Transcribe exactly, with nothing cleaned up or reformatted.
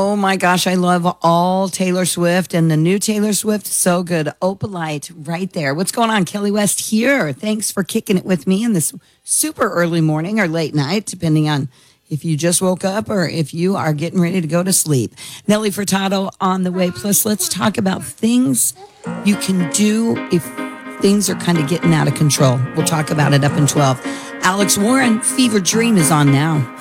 Oh my gosh, I love all Taylor Swift and the new Taylor Swift. So good. Opalite right there. What's going on? Kelly West here. Thanks for kicking it with me in this super early morning or late night, depending on if you just woke up or if you are getting ready to go to sleep. Nelly Furtado on the way. Plus, let's talk about things you can do if things are kind of getting out of control. We'll talk about it up in twelve. Alex Warren, Fever Dream is on now.